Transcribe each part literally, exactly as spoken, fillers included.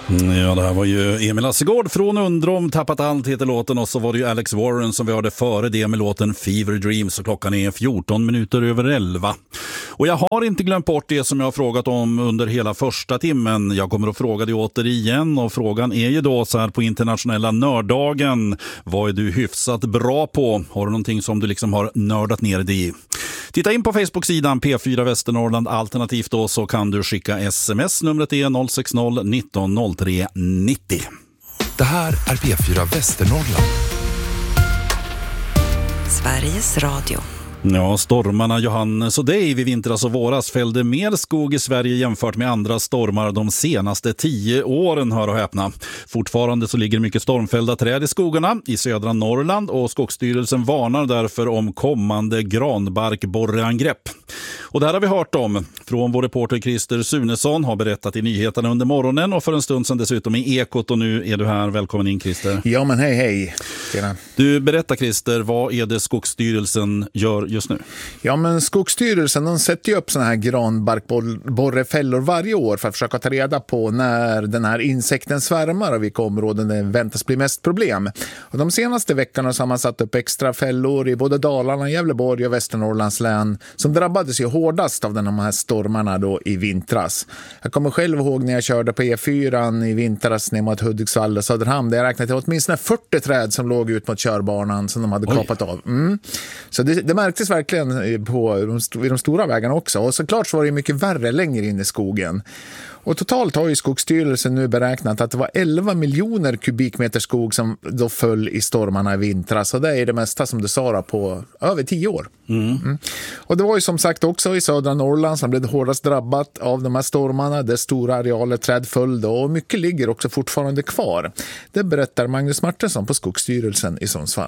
Ja, det här var ju Emil Assegård från Undrom, Tappat allt heter låten, och så var det ju Alex Warren som vi hörde före det med låten Fever Dreams, och klockan är fjorton minuter över elva. Och jag har inte glömt bort det som jag har frågat om under hela första timmen. Jag kommer att fråga dig återigen, och frågan är ju då så här på internationella nörddagen: vad är du hyfsat bra på? Har du någonting som du liksom har nördat ner dig i? Titta in på Facebook-sidan P fyra Västernorrland, alternativt då så kan du skicka sms. Numret är noll sex noll nitton noll tre nittio. Det här är P fyra Västernorrland. Sveriges Radio. Ja, stormarna Johannes och Dave i vintras och våras fällde mer skog i Sverige jämfört med andra stormar de senaste tio åren, hör och häpna. Fortfarande så ligger mycket stormfällda träd i skogarna i södra Norrland, och Skogsstyrelsen varnar därför om kommande granbarkborreangrepp. Och det här har vi hört om från vår reporter Christer Sunesson, har berättat i nyheterna under morgonen och för en stund sedan dessutom i Ekot, och nu är du här. Välkommen in, Christer. Ja, men hej hej. Tjena. Du, berättar Christer, vad är det Skogsstyrelsen gör just nu? Ja, men Skogsstyrelsen de sätter ju upp såna här granbarkborrefällor varje år för att försöka ta reda på när den här insekten svärmar och vilka områden det väntas bli mest problem. Och de senaste veckorna har man satt upp extra fällor i både Dalarna, Gävleborg och Västernorrlands län som drabbades ju hårdast av de här stormarna då i vintras. Jag kommer själv ihåg när jag körde på E fyra i vintras ner mot Hudiksvall och Söderhamn, där jag räknade till åtminstone fyrtio träd som låg ut mot körbanan som de hade Oj. kapat av. Mm. Så det, det märktes verkligen på de, i de stora vägarna också. Och såklart så var det mycket värre längre in i skogen. Och totalt har ju Skogsstyrelsen nu beräknat att det var elva miljoner kubikmeter skog som då föll i stormarna i vintras. Och det är det mesta, som du sa, på över tio år. Mm. Mm. Och det var ju som sagt också i södra Norrland som blev hårdast drabbat av de här stormarna, där stora arealer träd föll då, och mycket ligger också fortfarande kvar. Det berättar Magnus Martinsson på Skogsstyrelsen i Sundsvall.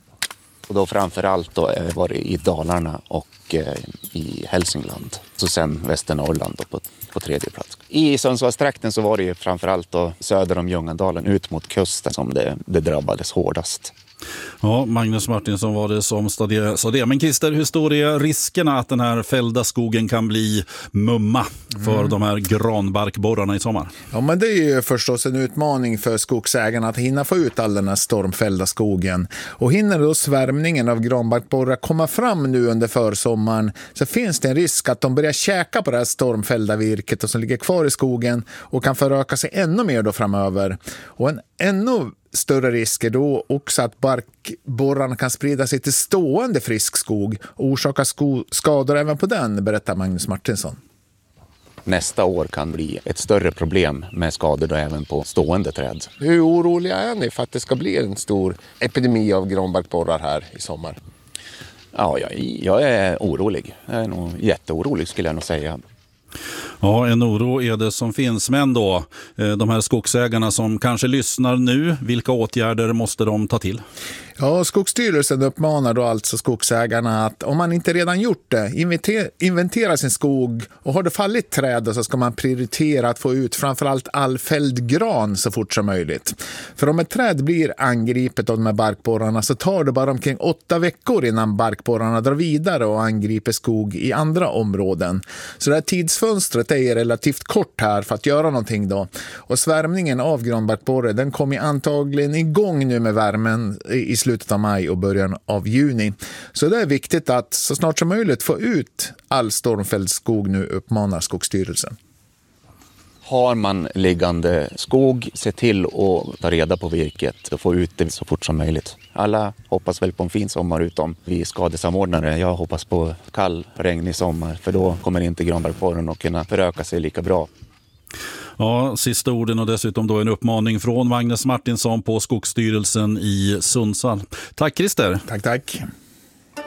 Och då framförallt då var det i Dalarna och eh, i Hälsingland. Så sen Västernorrland då på, på tredje plats. I Sundsvallstrakten så var det ju framförallt då söder om Ljungadalen ut mot kusten som det, det drabbades hårdast. Ja, Magnus Martinsson var det som sa det. Men Christer, hur stor är riskerna att den här fällda skogen kan bli mumma för mm. de här granbarkborrarna i sommar? Ja, men det är ju förstås en utmaning för skogsägarna att hinna få ut all den här stormfällda skogen. Och hinner då svärmningen av granbarkborrar komma fram nu under försommaren, så finns det en risk att de börjar käka på det här stormfällda virket och som ligger kvar i skogen och kan föröka sig ännu mer då framöver. Och en ännu större risker då också att barkborrarna kan sprida sig till stående frisk skog och orsaka sko- skador även på den, berättar Magnus Martinsson. Nästa år kan bli ett större problem med skador då även på stående träd. Hur oroliga är ni för att det ska bli en stor epidemi av granbarkborrar här i sommar? Ja, jag, jag är orolig. Jag är nog jätteorolig skulle jag nog säga. Ja, en oro är det som finns. Men då, de här skogsägarna som kanske lyssnar nu, vilka åtgärder måste de ta till? Ja, Skogsstyrelsen uppmanar då alltså skogsägarna att om man inte redan gjort det, inventera, inventera sin skog, och har det fallit träd så ska man prioritera att få ut framförallt all fälld gran så fort som möjligt. För om ett träd blir angripet av de här barkborrarna så tar det bara omkring åtta veckor innan barkborrarna drar vidare och angriper skog i andra områden. Så det här tidsfönstret är relativt kort här för att göra någonting då. Och svärmningen av granbarkborre, den kommer antagligen igång nu med värmen i slutet av maj och början av juni. Så det är viktigt att så snart som möjligt få ut all stormfälld skog nu, uppmanar Skogsstyrelsen. Har man liggande skog, se till att ta reda på virket och få ut det så fort som möjligt. Alla hoppas väl på en fin sommar utom vi skadesamordnare. Jag hoppas på kall, regnig sommar, för då kommer inte granbarkborren att kunna föröka sig lika bra. Ja, sista orden, och dessutom då en uppmaning från Magnus Martinsson på Skogsstyrelsen i Sundsvall. Tack Christer. Tack, tack.